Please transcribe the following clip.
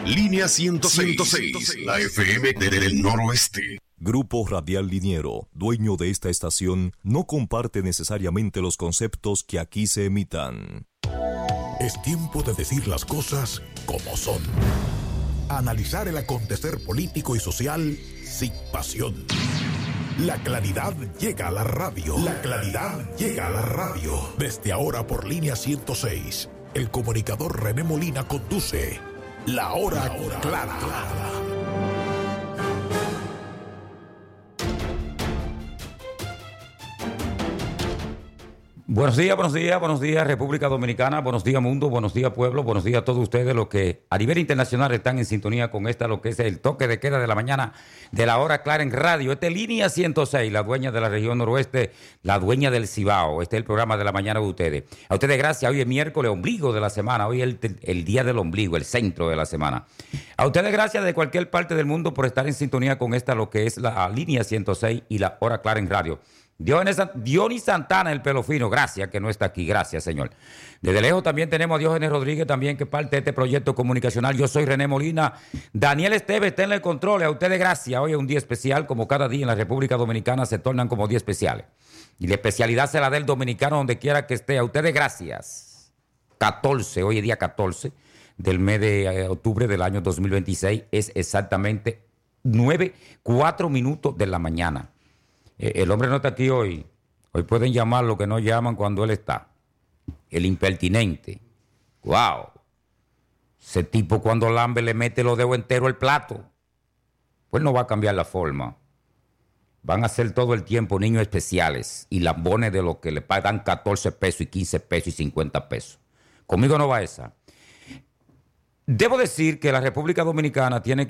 Línea 106, la FM del Noroeste. Grupo Radial Liniero, dueño de esta estación, no comparte necesariamente los conceptos que aquí se emitan. Es tiempo de decir las cosas como son. Analizar el acontecer político y social sin pasión. La claridad llega a la radio. La claridad llega a la radio. Desde ahora por Línea 106, el comunicador René Molina conduce La Hora Clara. Buenos días República Dominicana, buenos días mundo, buenos días pueblo, buenos días a todos ustedes los que a nivel internacional están en sintonía con lo que es el toque de queda de la mañana de La Hora Clara en radio. Esta es Línea 106, la dueña de la región noroeste, la dueña del Cibao. Este es el programa de la mañana de ustedes. A ustedes gracias, hoy es miércoles, ombligo de la semana, hoy es el día del ombligo, el centro de la semana. A ustedes gracias de cualquier parte del mundo por estar en sintonía con lo que es la Línea 106 y La Hora Clara en radio. Dionis Santana, el pelo fino, gracias que no está aquí, gracias señor. Desde lejos también tenemos a Diógenes Rodríguez, también que es parte de este proyecto comunicacional. Yo soy René Molina, Daniel Esteves está en el control, a ustedes gracias. Hoy es un día especial, como cada día en la República Dominicana se tornan como días especiales. Y la especialidad será del dominicano donde quiera que esté, a ustedes gracias. 14, hoy es día 14 del mes de octubre del año 2026, es exactamente 9:04 de la mañana. El hombre no está aquí hoy. Hoy pueden llamar lo que no llaman cuando él está. El impertinente. ¡Wow! Ese tipo cuando lambe le mete los dedos enteros al plato. Pues no va a cambiar la forma. Van a ser todo el tiempo niños especiales y lambones de los que le pagan 14 pesos y 15 pesos y 50 pesos. Conmigo no va esa. Debo decir que la República Dominicana tiene